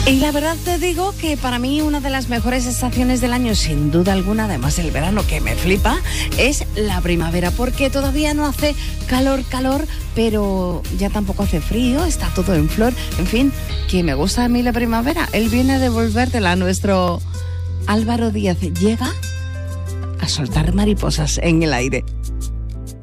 Y la verdad te digo que para mí una de las mejores estaciones del año, sin duda alguna, además del verano que me flipa, es la primavera, porque todavía no hace calor, pero ya tampoco hace frío, está todo en flor. En fin, que me gusta a mí la primavera. Él viene a devolvértela. Nuestro Álvaro Díaz llega a soltar mariposas en el aire.